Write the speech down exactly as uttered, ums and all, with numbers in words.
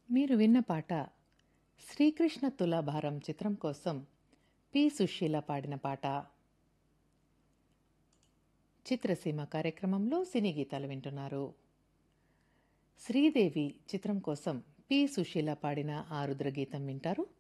మీరు విన్న పాట 'శ్రీకృష్ణ తులాభారం' చిత్రం కోసం పి. సుశీల పాడిన పాట. చిత్రసీమ కార్యక్రమంలో సినీ గీతాలు వింటున్నారు. 'శ్రీదేవి' చిత్రం కోసం పి. సుశీల పాడిన ఆరుద్ర గీతం వింటారు.